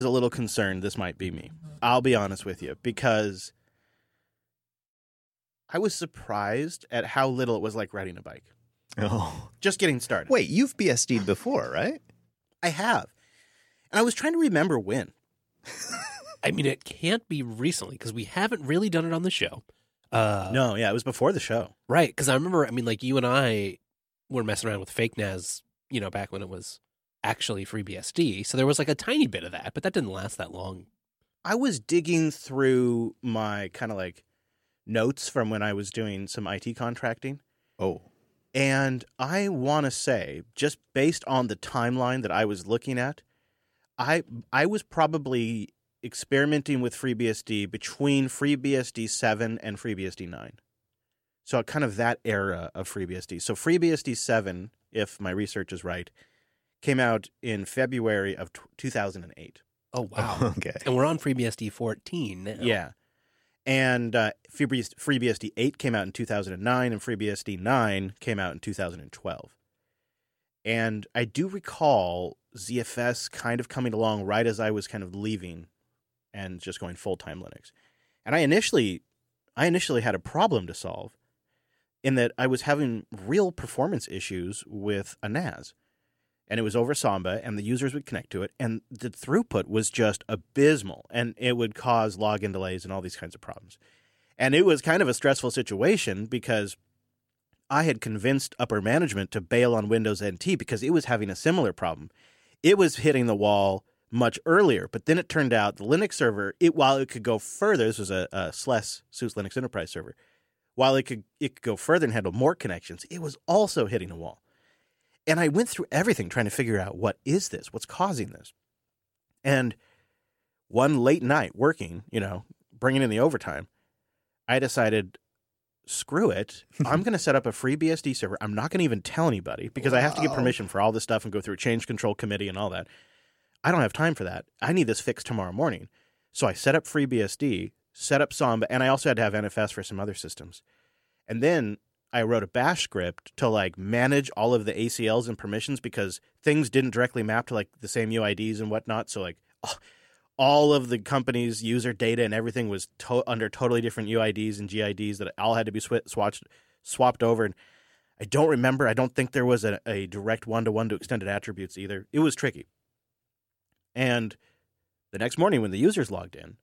a little concerned this might be me. I'll be honest with you, because I was surprised at how little it was like riding a bike. Oh. Just getting started. Wait, you've BSD'd before, right? I have. And I was trying to remember when. I mean, it can't be recently because we haven't really done it on the show. No, yeah, it was before the show. Right, because I remember, like you and I were messing around with Fake NAS, back when it was actually FreeBSD. So there was like a tiny bit of that, but that didn't last that long. I was digging through my kind of like notes from when I was doing some IT contracting. Oh. And I want to say, just based on the timeline that I was looking at, I was probably experimenting with FreeBSD between FreeBSD 7 and FreeBSD 9. So kind of that era of FreeBSD. So FreeBSD 7, if my research is right, came out in February of 2008. Oh, wow. Okay. And we're on FreeBSD 14 now. Yeah. And FreeBSD 8 came out in 2009, and FreeBSD 9 came out in 2012. And I do recall ZFS kind of coming along right as I was kind of leaving and just going full-time Linux. And I initially had a problem to solve in that I was having real performance issues with a NAS. And it was over Samba, and the users would connect to it, and the throughput was just abysmal, and it would cause login delays and all these kinds of problems. And it was kind of a stressful situation because I had convinced upper management to bail on Windows NT because it was having a similar problem. It was hitting the wall much earlier, but then it turned out the Linux server, while it could go further, this was a SLES, SUSE Linux Enterprise server, while it could go further and handle more connections, it was also hitting a wall. And I went through everything trying to figure out, what is this? What's causing this? And one late night working, bringing in the overtime, I decided, screw it. I'm going to set up a FreeBSD server. I'm not going to even tell anybody because I have to get permission for all this stuff and go through a change control committee and all that. I don't have time for that. I need this fixed tomorrow morning. So I set up FreeBSD, set up Samba, and I also had to have NFS for some other systems. And then I wrote a bash script to manage all of the ACLs and permissions because things didn't directly map to the same UIDs and whatnot. So all of the company's user data and everything was under totally different UIDs and GIDs that all had to be swapped over. And I don't think there was a direct one-to-one to extended attributes either. It was tricky. And the next morning when the users logged in,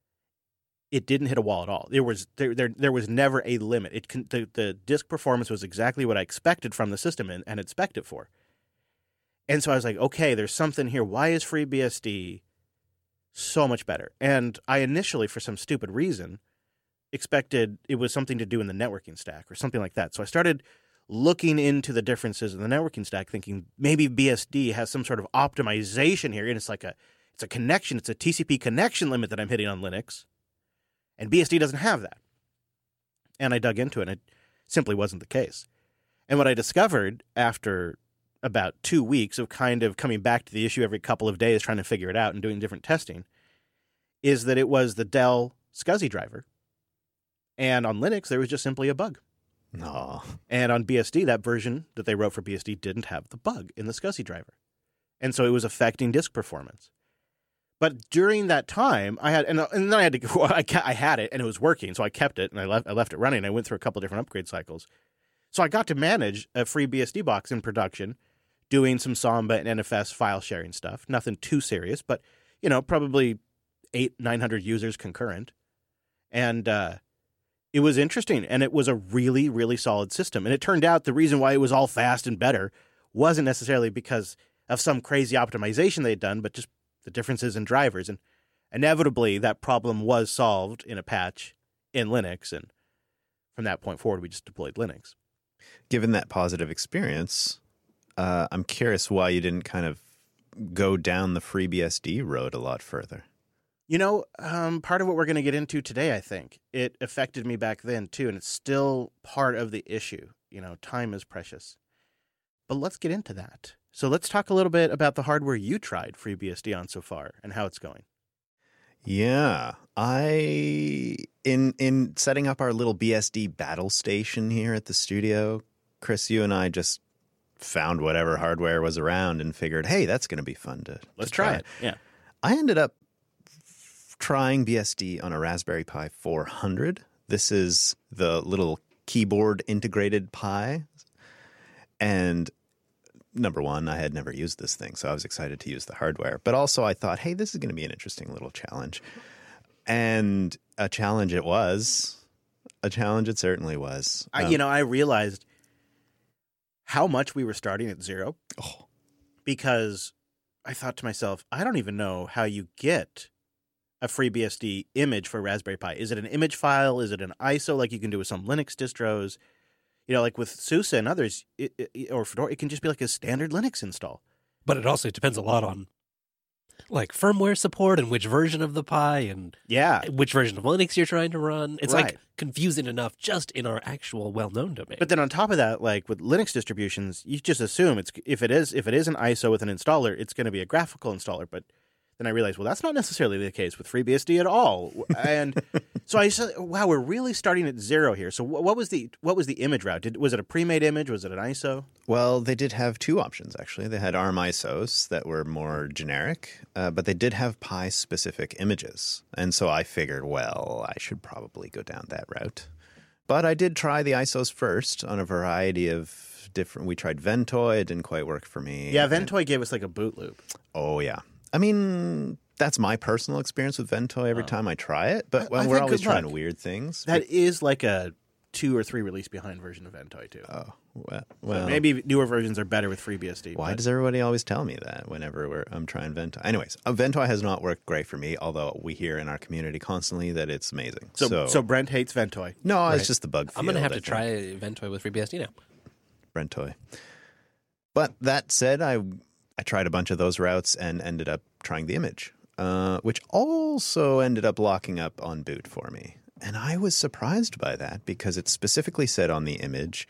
it didn't hit a wall at all. There was never a limit. The disk performance was exactly what I expected from the system and had spec'd it for. And so I was like, okay, there's something here. Why is FreeBSD so much better? And I initially, for some stupid reason, expected it was something to do in the networking stack or something like that. So I started looking into the differences in the networking stack, thinking maybe BSD has some sort of optimization here, and it's a connection. It's a TCP connection limit that I'm hitting on Linux. And BSD doesn't have that. And I dug into it, and it simply wasn't the case. And what I discovered after about 2 weeks of kind of coming back to the issue every couple of days, trying to figure it out and doing different testing, is that it was the Dell SCSI driver. And on Linux, there was just simply a bug. No. And on BSD, that version that they wrote for BSD didn't have the bug in the SCSI driver. And so it was affecting disk performance. But during that time, I had, and then I had to go, I had it and it was working. So I kept it and I left it running. I went through a couple of different upgrade cycles. So I got to manage a FreeBSD box in production, doing some Samba and NFS file sharing stuff. Nothing too serious, but, probably 800-900 users concurrent. And it was interesting. And it was a really, really solid system. And it turned out the reason why it was all fast and better wasn't necessarily because of some crazy optimization they'd done, but just the differences in drivers. And inevitably, that problem was solved in a patch in Linux. And from that point forward, we just deployed Linux. Given that positive experience, I'm curious why you didn't kind of go down the FreeBSD road a lot further. Part of what we're going to get into today, I think, it affected me back then, too. And it's still part of the issue. Time is precious. But let's get into that. So let's talk a little bit about the hardware you tried FreeBSD on so far and how it's going. Yeah, in setting up our little BSD battle station here at the studio, Chris, you and I just found whatever hardware was around and figured, hey, that's going to be fun to try it. Yeah. I ended up trying BSD on a Raspberry Pi 400. This is the little keyboard integrated Pi. And number one, I had never used this thing, so I was excited to use the hardware. But also I thought, hey, this is going to be an interesting little challenge. And a challenge it was. A challenge it certainly was. I realized how much we were starting at zero because I thought to myself, I don't even know how you get a FreeBSD image for Raspberry Pi. Is it an image file? Is it an ISO like you can do with some Linux distros? Like with SUSE and others, or Fedora, it can just be like a standard Linux install. But it also depends a lot on like firmware support and which version of the Pi and which version of Linux you're trying to run. It's like confusing enough just in our actual well-known domain. But then on top of that, like with Linux distributions, you just assume if it is an ISO with an installer, it's going to be a graphical installer. But then I realized, well, that's not necessarily the case with FreeBSD at all. And so I said, wow, we're really starting at zero here. So what was the image route? Was it a pre-made image? Was it an ISO? Well, they did have two options, actually. They had ARM ISOs that were more generic, but they did have Pi-specific images. And so I figured, well, I should probably go down that route. But I did try the ISOs first on a variety of different... We tried Ventoy. It didn't quite work for me. Yeah, Ventoy gave us like a boot loop. Oh, yeah. I mean, that's my personal experience with Ventoy every time I try it. But we're always trying weird things. That is like a 2 or 3 release behind version of Ventoy, too. Oh, well. So maybe newer versions are better with FreeBSD. Why does everybody always tell me that whenever I'm trying Ventoy? Anyways, Ventoy has not worked great for me, although we hear in our community constantly that it's amazing. So Brent hates Ventoy. No, it's just the bug field. I'm going to have to try Ventoy with FreeBSD now. Ventoy. But that said, I tried a bunch of those routes and ended up trying the image, which also ended up locking up on boot for me. And I was surprised by that because it specifically said on the image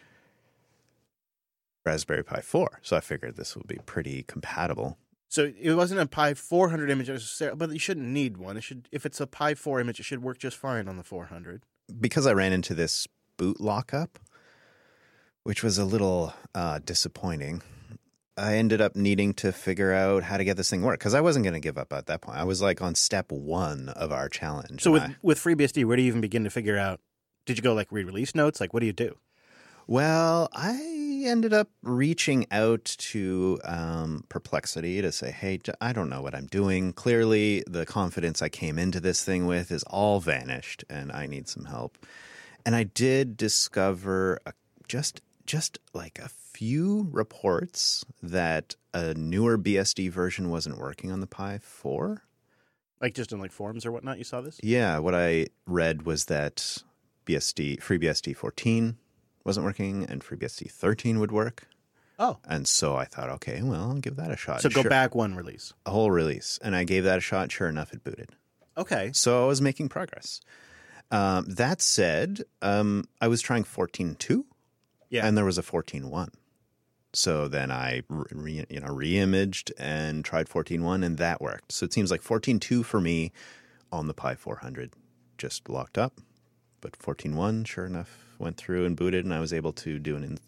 Raspberry Pi 4. So I figured this would be pretty compatible. So it wasn't a Pi 400 image necessarily, but you shouldn't need one. If it's a Pi 4 image, it should work just fine on the 400. Because I ran into this boot lockup, which was a little disappointing. I ended up needing to figure out how to get this thing work because I wasn't going to give up at that point. I was like on step 1 of our challenge. So with FreeBSD, where do you even begin to figure out? Did you go like read release notes? Like, what do you do? Well, I ended up reaching out to Perplexity to say, hey, I don't know what I'm doing. Clearly, the confidence I came into this thing with is all vanished, and I need some help. And I did discover just like a few reports that a newer BSD version wasn't working on the Pi 4. Like just in like forums or whatnot, you saw this? Yeah, what I read was that FreeBSD 14 wasn't working and FreeBSD 13 would work. Oh. And so I thought, okay, well, I'll give that a shot. So go back one release. A whole release. And I gave that a shot. Sure enough, it booted. Okay. So I was making progress. That said, I was trying 14.2. Yeah. And there was a 14.1. So then I re-imaged and tried 14.1 and that worked. So it seems like 14.2 for me on the Pi 400 just locked up. But 14.1, sure enough, went through and booted, and I was able to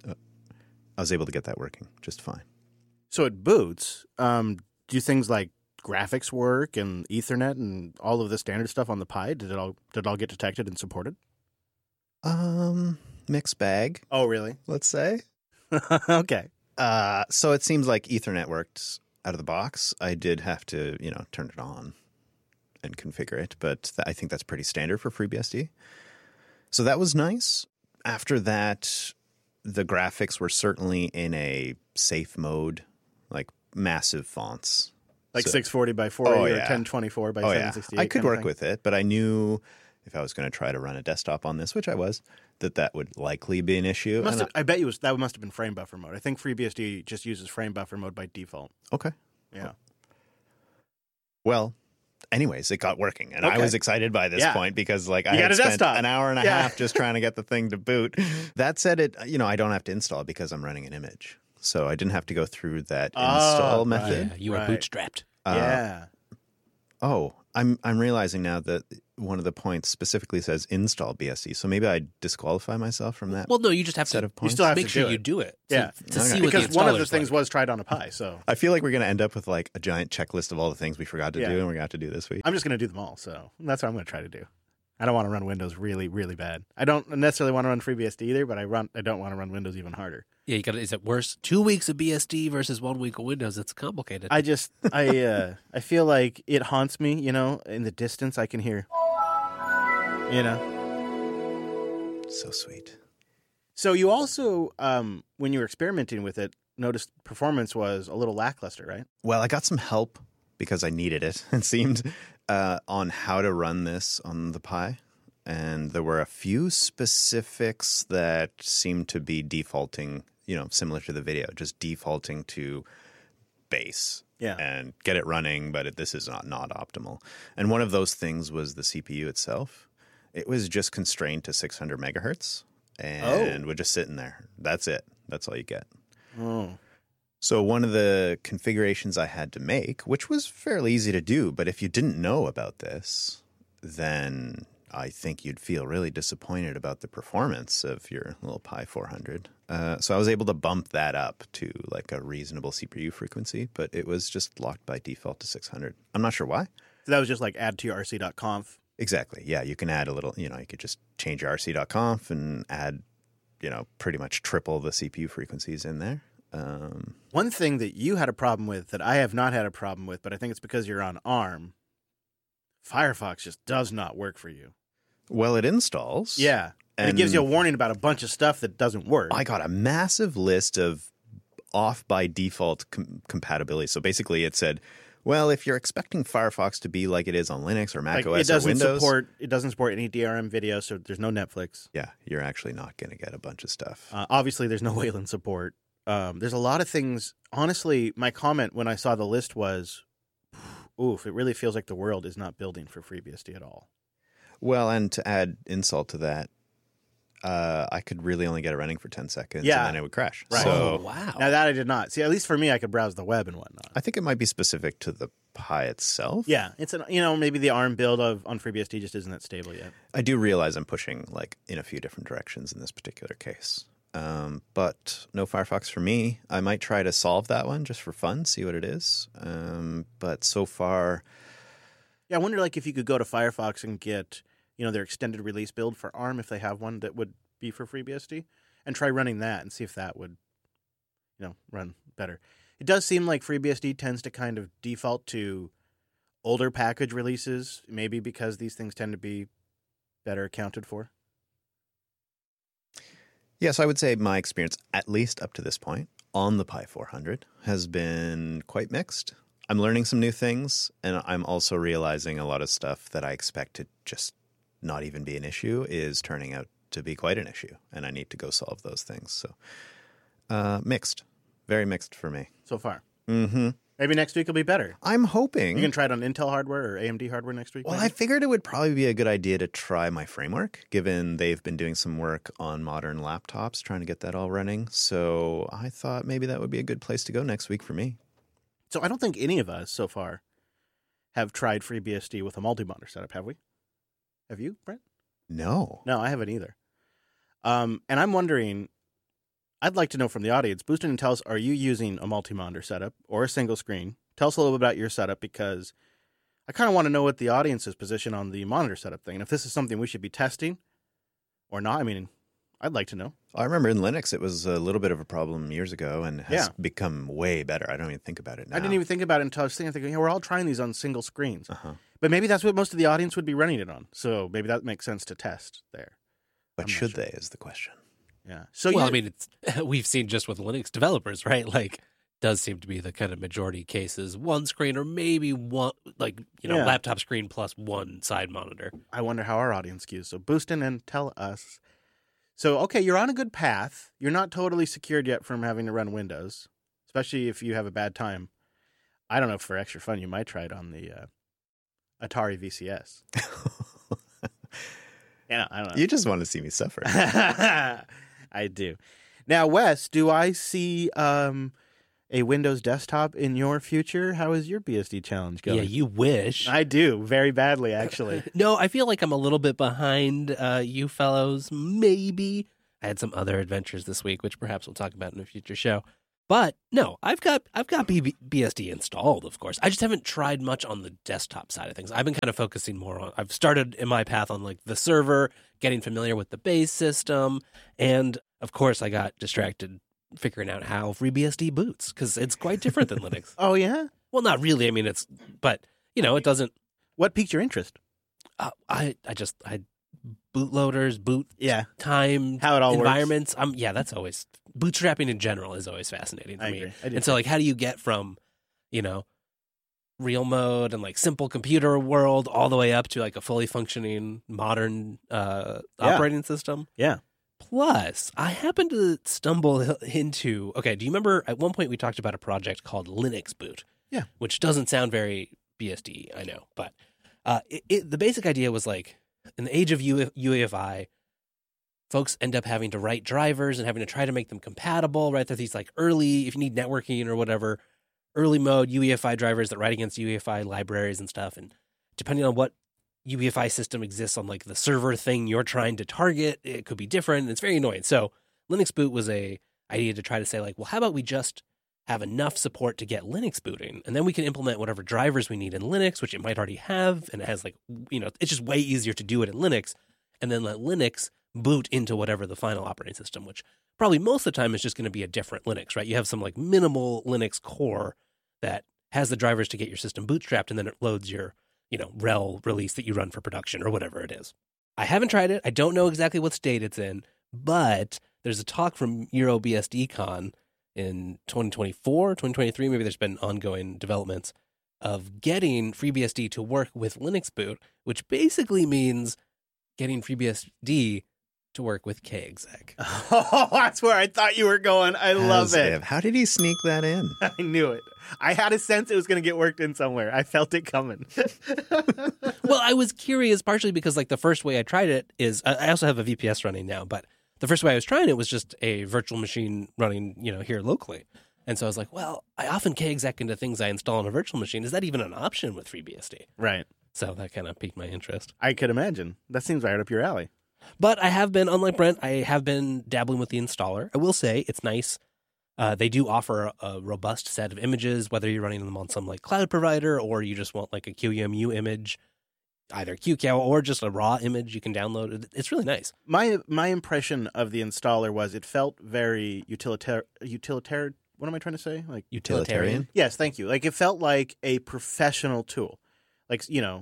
get that working just fine. So it boots. Do things like graphics work and Ethernet and all of the standard stuff on the Pi? Did it all get detected and supported? Mixed bag. Oh, really? Let's say. Okay. So it seems like Ethernet worked out of the box. I did have to, turn it on and configure it, but I think that's pretty standard for FreeBSD. So that was nice. After that, the graphics were certainly in a safe mode, like massive fonts. Like 640 by 40 or 1024 by 768. I could work with it, but I knew if I was going to try to run a desktop on this, which I was, that would likely be an issue. I bet that must have been frame buffer mode. I think FreeBSD just uses frame buffer mode by default. Okay. Yeah. Well, anyways, it got working, and I was excited by this point because, I had spent an hour and a half just trying to get the thing to boot. That said, I don't have to install it because I'm running an image, so I didn't have to go through that install method. Yeah, you were bootstrapped. Yeah. I'm realizing now that one of the points specifically says install BSD, so maybe I disqualify myself from that. Well, no, you just have set to. of points. You still have make to sure you do it. Yeah, to see what because one of the things was tried on a Pi. So I feel like we're going to end up with like a giant checklist of all the things we forgot to do and we got to do this week. I'm just going to do them all, so that's what I'm going to try to do. I don't want to run Windows really, really bad. I don't necessarily want to run FreeBSD either, but I don't want to run Windows even harder. Yeah, you got. Is it worse? 2 weeks of BSD versus 1 week of Windows. It's complicated. I feel like it haunts me. In the distance, I can hear. So sweet. So you also, when you were experimenting with it, noticed performance was a little lackluster, right? Well, I got some help because I needed it. It seemed on how to run this on the Pi. And there were a few specifics that seemed to be defaulting, similar to the video, just defaulting to base and get it running, but this is not optimal. And one of those things was the CPU itself. It was just constrained to 600 megahertz and would just sit in there. That's it. That's all you get. Oh. So one of the configurations I had to make, which was fairly easy to do, but if you didn't know about this, then I think you'd feel really disappointed about the performance of your little Pi 400. So I was able to bump that up to like a reasonable CPU frequency, but it was just locked by default to 600. I'm not sure why. So that was just like add to your rc.conf? Exactly. Yeah, you can add a little, you could just change your rc.conf and add, pretty much triple the CPU frequencies in there. One thing that you had a problem with that I have not had a problem with, but I think it's because you're on ARM, Firefox just does not work for you. Well, it installs. Yeah. And it gives you a warning about a bunch of stuff that doesn't work. I got a massive list of off by default compatibility. So basically it said, well, if you're expecting Firefox to be like it is on Linux or Mac OS or Windows. It doesn't support any DRM video, so there's no Netflix. Yeah, you're actually not going to get a bunch of stuff. Obviously, there's no Wayland support. There's a lot of things. Honestly, my comment when I saw the list was, oof, it really feels like the world is not building for FreeBSD at all. Well, and to add insult to that, I could really only get it running for 10 seconds and then it would crash. Right. So, wow. Now that I did not. See, at least for me, I could browse the web and whatnot. I think it might be specific to the Pi itself. Yeah. It's maybe the ARM build on FreeBSD just isn't that stable yet. I do realize I'm pushing like in a few different directions in this particular case. But no Firefox for me. I might try to solve that one just for fun, see what it is. But so far... Yeah, I wonder if you could go to Firefox and get... their extended release build for ARM, if they have one that would be for FreeBSD, and try running that and see if that would, run better. It does seem like FreeBSD tends to kind of default to older package releases, maybe because these things tend to be better accounted for. Yes, I would say my experience, at least up to this point, on the Pi 400 has been quite mixed. I'm learning some new things, and I'm also realizing a lot of stuff that I expect to just not even be an issue is turning out to be quite an issue, and I need to go solve those things. So mixed. Very mixed for me. So far. Mm-hmm. Maybe next week will be better. I'm hoping. You can try it on Intel hardware or AMD hardware next week? Well, maybe? I figured it would probably be a good idea to try my framework, given they've been doing some work on modern laptops, trying to get that all running. So I thought maybe that would be a good place to go next week for me. So I don't think any of us so far have tried FreeBSD with a multi-monitor setup, have we? Have you, Brent? No. No, I haven't either. And I'm wondering, I'd like to know from the audience, boost in and tell us, are you using a multi-monitor setup or a single screen? Tell us a little bit about your setup, because I kind of want to know what the audience's position on the monitor setup thing, and if this is something we should be testing or not. I mean, I'd like to know. I remember in Linux it was a little bit of a problem years ago and has become way better. I don't even think about it now. I didn't even think about it until I was thinking, we're all trying these on single screens. But maybe that's what most of the audience would be running it on. So maybe that makes sense to test there. But should they is the question. Yeah. So I mean, we've seen just with Linux developers, right? Does seem to be the kind of majority cases, one screen or maybe one, laptop screen plus one side monitor. I wonder how our audience skews. So boost in and tell us. So, okay, you're on a good path. You're not totally secured yet from having to run Windows, especially if you have a bad time. I don't know if for extra fun you might try it on the Atari VCS. Yeah, I don't know. You just want to see me suffer. I do. Now, Wes, do I see a Windows desktop in your future? How is your BSD challenge going? Yeah, you wish. I do, very badly, actually. No, I feel like I'm a little bit behind you fellows, maybe. I had some other adventures this week, which perhaps we'll talk about in a future show. But no, I've got BSD installed, of course. I just haven't tried much on the desktop side of things. I've been kind of focusing more on, I've started in my path on like the server, getting familiar with the base system, and of course I got distracted figuring out how FreeBSD boots, because it's quite different than Linux. Oh, yeah? Well, not really. I mean, but, it doesn't. What piqued your interest? I bootloaders, boot time, how it all environments. Works. That's always, bootstrapping in general is always fascinating for me. Agree. And so, like, how do you get from, real mode and like simple computer world all the way up to like a fully functioning modern operating system? Yeah. Plus, I happened to stumble into, do you remember at one point we talked about a project called Linux Boot? Yeah. Which doesn't sound very BSD, I know. But the basic idea was like, in the age of UEFI, folks end up having to write drivers and having to try to make them compatible, right? There's these like early, if you need networking or whatever, early mode UEFI drivers that write against UEFI libraries and stuff. And depending on what UEFI system exists on like the server thing you're trying to target, it could be different. And it's very annoying. So Linux Boot was a idea to try to say like, well, how about we just have enough support to get Linux booting, and then we can implement whatever drivers we need in Linux, which it might already have, and it has like, it's just way easier to do it in Linux, and then let Linux boot into whatever the final operating system, which probably most of the time is just going to be a different Linux, right? You have some like minimal Linux core that has the drivers to get your system bootstrapped, and then it loads your RHEL release that you run for production or whatever it is. I haven't tried it. I don't know exactly what state it's in, but there's a talk from EuroBSDCon in 2024, 2023, maybe there's been ongoing developments of getting FreeBSD to work with Linux Boot, which basically means getting FreeBSD to work with KExec. Oh, that's where I thought you were going. I love it. How did he sneak that in? I knew it. I had a sense it was going to get worked in somewhere. I felt it coming. Well, I was curious partially because like the first way I tried it is, I also have a VPS running now, but the first way I was trying it was just a virtual machine running, here locally. And so I was like, well, I often KExec into things I install on a virtual machine. Is that even an option with FreeBSD? Right. So that kind of piqued my interest. I could imagine. That seems right up your alley. But I have been, unlike Brent, I have been dabbling with the installer. I will say it's nice. They do offer a robust set of images, whether you're running them on some like cloud provider or you just want like a QEMU image, either QCOW or just a raw image you can download. It's really nice. My impression of the installer was it felt very utilitarian. What am I trying to say? Like utilitarian? Yes, thank you. Like it felt like a professional tool. Like,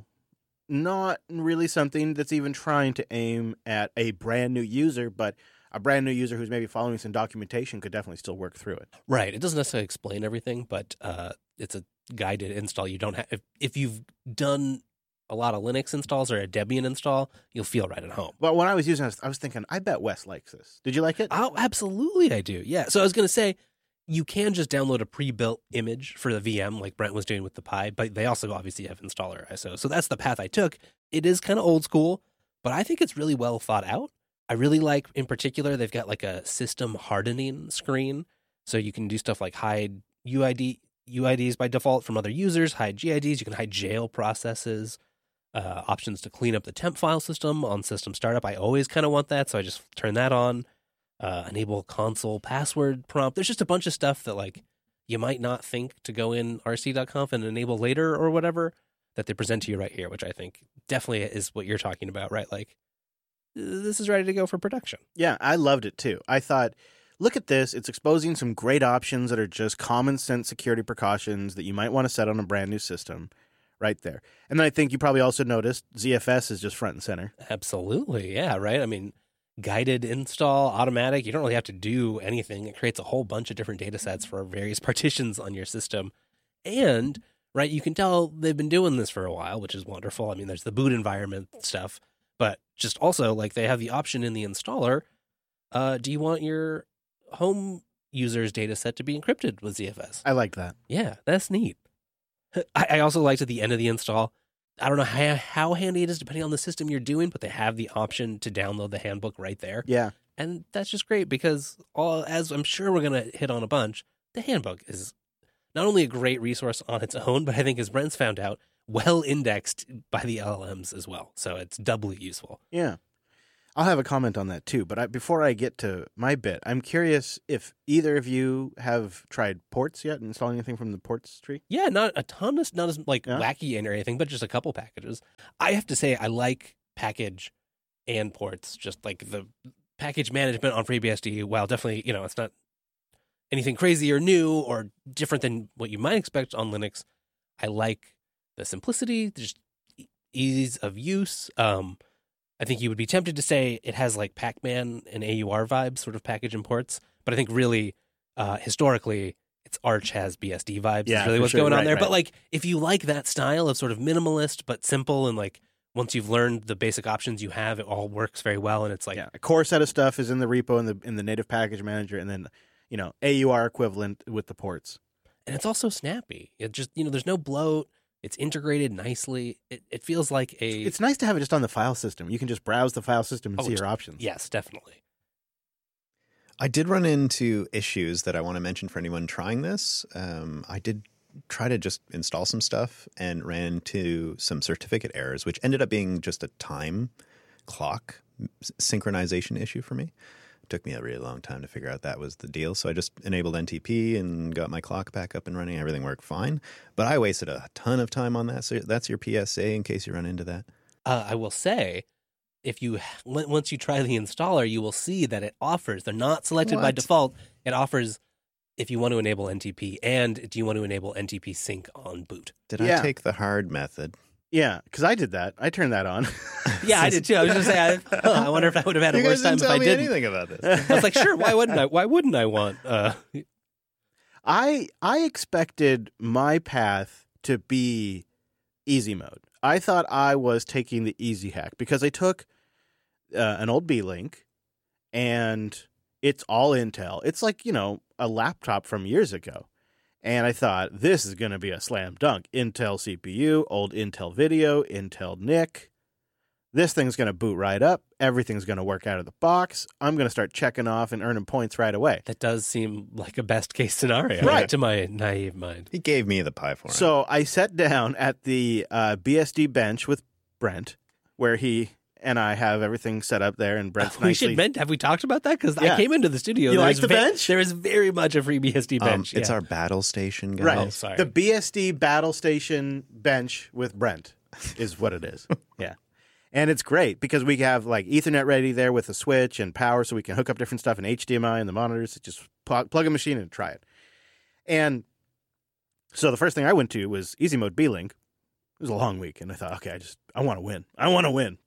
not really something that's even trying to aim at a brand new user, but a brand new user who's maybe following some documentation could definitely still work through it. Right. It doesn't necessarily explain everything, but it's a guided install. You don't have, if you've done a lot of Linux installs or a Debian install, you'll feel right at home. Well, when I was using it, I was thinking, I bet Wes likes this. Did you like it? Oh, absolutely I do. Yeah. So I was going to say, you can just download a pre-built image for the VM like Brent was doing with the Pi, but they also obviously have installer ISO. So that's the path I took. It is kind of old school, but I think it's really well thought out. I really like, in particular, they've got like a system hardening screen. So you can do stuff like hide UIDs by default from other users, hide GIDs. You can hide jail processes, options to clean up the temp file system on system startup. I always kind of want that, so I just turn that on. Enable console password prompt. There's just a bunch of stuff that like you might not think to go in rc.conf and enable later or whatever that they present to you right here, which I think definitely is what you're talking about, right? Like this is ready to go for production. Yeah, I loved it too. I thought, look at this. It's exposing some great options that are just common sense security precautions that you might want to set on a brand new system right there. And then I think you probably also noticed ZFS is just front and center. Absolutely. Yeah, right. I mean, guided install, automatic. You don't really have to do anything. It creates a whole bunch of different data sets for various partitions on your system. And, right, you can tell they've been doing this for a while, which is wonderful. I mean, there's the boot environment stuff, but just also, like, they have the option in the installer. Do you want your home user's data set to be encrypted with ZFS? I like that. Yeah, that's neat. I also liked at the end of the install, I don't know how handy it is depending on the system you're doing, but they have the option to download the handbook right there. Yeah. And that's just great because, as I'm sure we're going to hit on a bunch, the handbook is not only a great resource on its own, but I think, as Brent's found out, well indexed by the LLMs as well. So it's doubly useful. Yeah. I'll have a comment on that too. But before I get to my bit, I'm curious if either of you have tried ports yet, installing anything from the ports tree? Yeah, not a ton, not as like wacky or anything, but just a couple packages. I have to say, I like package and ports, just like the package management on FreeBSD. While definitely, it's not anything crazy or new or different than what you might expect on Linux. I like the simplicity, just ease of use. I think you would be tempted to say it has like Pac-Man and AUR vibes, sort of package imports. But I think really, historically, its Arch has BSD vibes. Yeah, is really what's sure. going on there. Right. But like, if you like that style of sort of minimalist but simple, and like once you've learned the basic options you have, it all works very well. And it's like a core set of stuff is in the repo in the native package manager, and then AUR equivalent with the ports. And it's also snappy. It just there's no bloat. It's integrated nicely. It feels like It's nice to have it just on the file system. You can just browse the file system and see your options. Yes, definitely. I did run into issues that I want to mention for anyone trying this. I did try to just install some stuff and ran into some certificate errors, which ended up being just a time clock synchronization issue for me. It took me a really long time to figure out that was the deal. So I just enabled NTP and got my clock back up and running. Everything worked fine. But I wasted a ton of time on that. So that's your PSA in case you run into that. I will say, once you try the installer, you will see that it offers, they're not selected by default. It offers if you want to enable NTP and do you want to enable NTP sync on boot. Did I take the hard method? Yeah, because I did that. I turned that on. Yeah, I did too. I was just saying, I wonder if I would have had a worse time if I didn't. Anything about this? I was like, sure, why wouldn't I? Why wouldn't I want? I expected my path to be easy mode. I thought I was taking the easy hack because I took an old B-Link and it's all Intel. It's like, a laptop from years ago. And I thought, this is going to be a slam dunk. Intel CPU, old Intel video, Intel NIC. This thing's going to boot right up. Everything's going to work out of the box. I'm going to start checking off and earning points right away. That does seem like a best case scenario, right, to my naive mind. He gave me the pie for him. So I sat down at the BSD bench with Brent, where he and I have everything set up there, and Brent's nicely... Have we talked about that? Because I came into the studio. You like the bench? There is very much a FreeBSD bench. It's our battle station, guys. Right. Oh, sorry. The BSD battle station bench with Brent is what it is. Yeah. And it's great because we have like Ethernet ready there with a switch and power so we can hook up different stuff in HDMI and the monitors. Just plug a machine and try it. And so the first thing I went to was Easy Mode B-Link. It was a long week, and I thought, okay, I want to win. I want to win.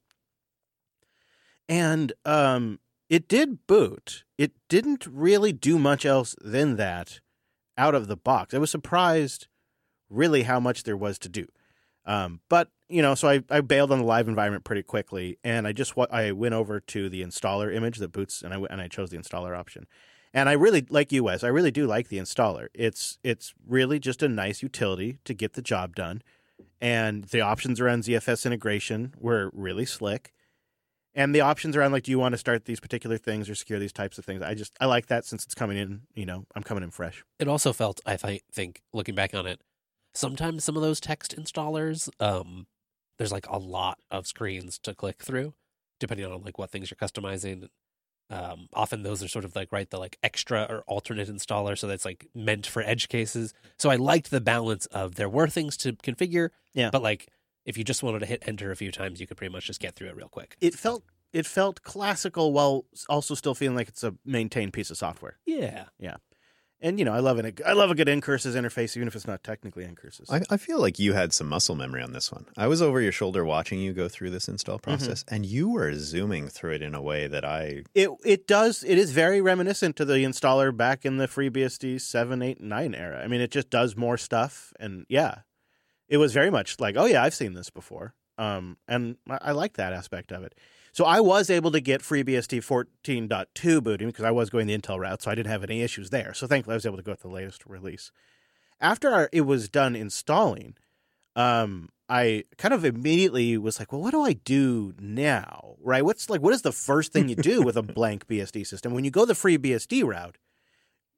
And it did boot. It didn't really do much else than that out of the box. I was surprised really how much there was to do. But, so I bailed on the live environment pretty quickly, and I went over to the installer image that boots, and I chose the installer option. And I really, like you, Wes, I really do like the installer. It's really just a nice utility to get the job done. And the options around ZFS integration were really slick. And the options around, like, do you want to start these particular things or secure these types of things? I like that since it's coming in, I'm coming in fresh. It also felt, I think, looking back on it, sometimes some of those text installers, there's like a lot of screens to click through, depending on like what things you're customizing. Often those are sort of like, the like extra or alternate installer. So that's like meant for edge cases. So I liked the balance of there were things to configure, but like, if you just wanted to hit enter a few times, you could pretty much just get through it real quick. It felt classical while also still feeling like it's a maintained piece of software. Yeah. Yeah. And, I love a good ncurses interface, even if it's not technically ncurses. I feel like you had some muscle memory on this one. I was over your shoulder watching you go through this install process, and you were zooming through it in a way that It is very reminiscent to the installer back in the FreeBSD 7, 8, 9 era. I mean, it just does more stuff, and it was very much like, oh yeah, I've seen this before. And I like that aspect of it. So I was able to get FreeBSD 14.2 booting because I was going the Intel route, so I didn't have any issues there. So thankfully I was able to go with the latest release. After it was done installing, I kind of immediately was like, well, what do I do now? Right? What is the first thing you do with a blank BSD system? When you go the FreeBSD route,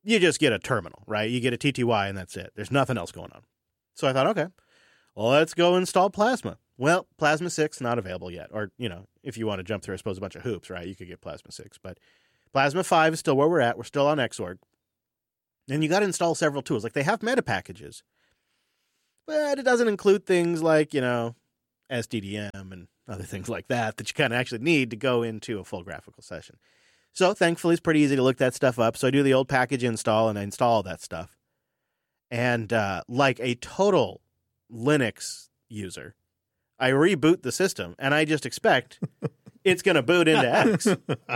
you just get a terminal, right? You get a TTY and that's it. There's nothing else going on. So I thought, okay, well, let's go install Plasma. Well, Plasma 6 not available yet. Or, if you want to jump through, I suppose, a bunch of hoops, right? You could get Plasma 6. But Plasma 5 is still where we're at. We're still on Xorg. And you got to install several tools. Like, they have meta packages. But it doesn't include things like, SDDM and other things like that you kind of actually need to go into a full graphical session. So, thankfully, it's pretty easy to look that stuff up. So I do the old package install, and I install all that stuff. And like a total Linux user, I reboot the system, and I just expect it's going to boot into X.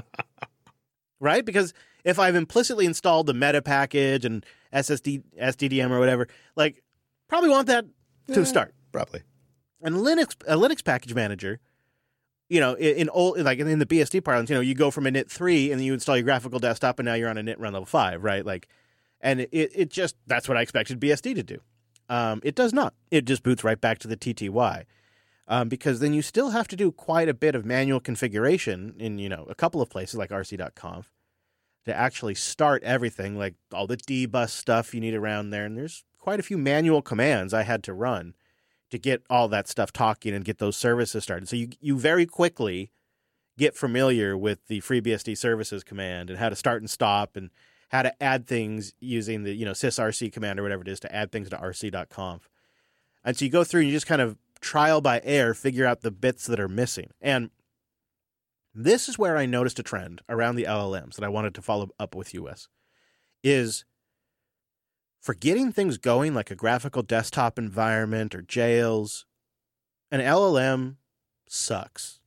Right? Because if I've implicitly installed the meta package and SDDM or whatever, like, probably want that to start. Probably. And a Linux package manager, in the BSD parlance, you go from a NIT 3 and then you install your graphical desktop and now you're on a NIT run level 5, right? Like, and it just, that's what I expected BSD to do. It does not. It just boots right back to the TTY. Because then you still have to do quite a bit of manual configuration in, a couple of places like rc.conf to actually start everything, like all the dbus stuff you need around there. And there's quite a few manual commands I had to run to get all that stuff talking and get those services started. So you very quickly get familiar with the FreeBSD services command and how to start and stop and how to add things using the, sysrc command or whatever it is to add things to rc.conf. And so you go through and you just kind of trial by error figure out the bits that are missing. And this is where I noticed a trend around the LLMs that I wanted to follow up with you, Wes, is for getting things going like a graphical desktop environment or jails, an LLM sucks.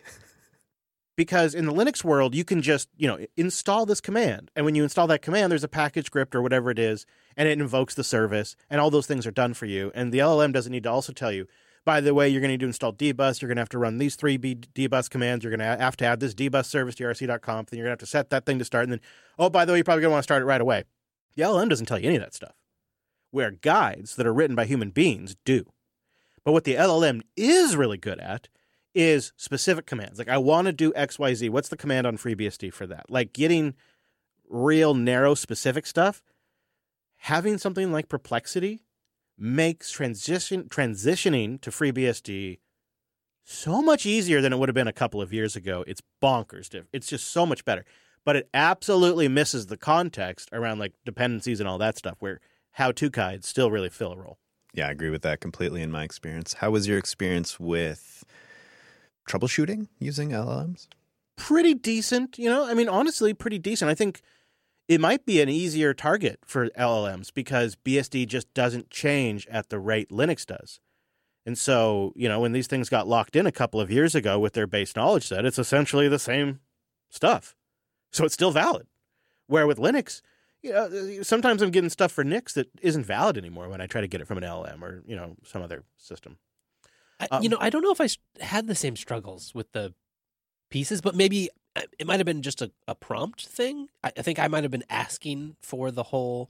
Because in the Linux world, you can just, install this command. And when you install that command, there's a package script or whatever it is, and it invokes the service, and all those things are done for you. And the LLM doesn't need to also tell you, by the way, you're going to need to install dbus, you're going to have to run these 3 dbus commands, you're going to have to add this dbus service to rc.conf, then you're going to have to set that thing to start, and then, oh, by the way, you're probably going to want to start it right away. The LLM doesn't tell you any of that stuff, where guides that are written by human beings do. But what the LLM is really good at is specific commands. Like, I want to do XYZ. What's the command on FreeBSD for that? Like, getting real narrow specific stuff, having something like Perplexity makes transitioning to FreeBSD so much easier than it would have been a couple of years ago. It's bonkers. It's just so much better. But it absolutely misses the context around like dependencies and all that stuff where how-to guides still really fill a role. Yeah, I agree with that completely in my experience. How was your experience with troubleshooting using LLMs? Pretty decent, honestly, pretty decent. I think it might be an easier target for LLMs because BSD just doesn't change at the rate Linux does. And so, when these things got locked in a couple of years ago with their base knowledge set, it's essentially the same stuff. So it's still valid. Where with Linux, sometimes I'm getting stuff for Nix that isn't valid anymore when I try to get it from an LLM or, some other system. I don't know if I had the same struggles with the pieces, but maybe it might have been just a prompt thing. I think I might have been asking for the whole,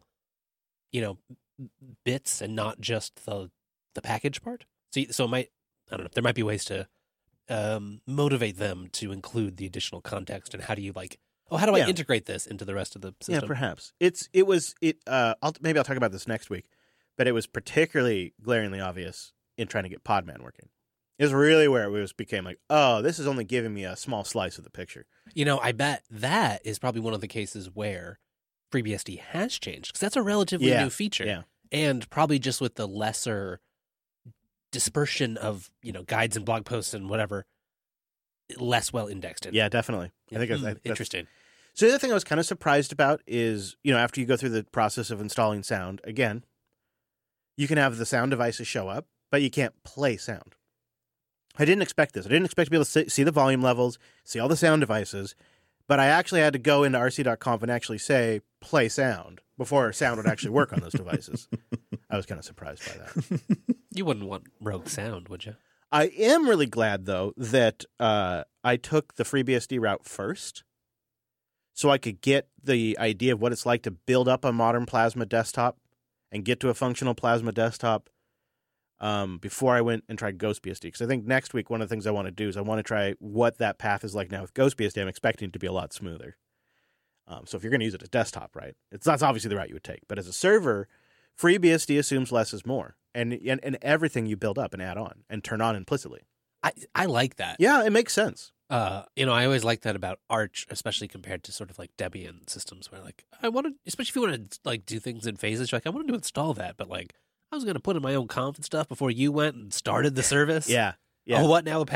bits and not just the package part. So it might, I don't know, there might be ways to motivate them to include the additional context and how do you how do I integrate this into the rest of the system? Yeah, perhaps. Maybe I'll talk about this next week, but it was particularly glaringly obvious in trying to get Podman working. Is really where it became like, oh, this is only giving me a small slice of the picture. I bet that is probably one of the cases where FreeBSD has changed because that's a relatively new feature. Yeah. And probably just with the lesser dispersion of, guides and blog posts and whatever, less well indexed. Yeah, definitely. I think that's interesting. So the other thing I was kind of surprised about is, after you go through the process of installing sound, again, you can have the sound devices show up, but you can't play sound. I didn't expect this. I didn't expect to be able to see the volume levels, see all the sound devices, but I actually had to go into rc.conf and actually say, play sound, before sound would actually work on those devices. I was kind of surprised by that. You wouldn't want rogue sound, would you? I am really glad, though, that I took the FreeBSD route first so I could get the idea of what it's like to build up a modern Plasma desktop and get to a functional Plasma desktop before I went and tried GhostBSD. Because I think next week, one of the things I want to do is I want to try what that path is like now with GhostBSD. I'm expecting it to be a lot smoother. So if you're going to use it as desktop, right, that's obviously the route you would take. But as a server, FreeBSD assumes less is more, and everything you build up and add on and turn on implicitly. I like that. Yeah, it makes sense. I always like that about Arch, especially compared to sort of like Debian systems, where like I want to, especially if you want to like do things in phases. You're like, I wanted to install that, but like I was going to put in my own conf and stuff before you went and started the service. Yeah. Oh, what now?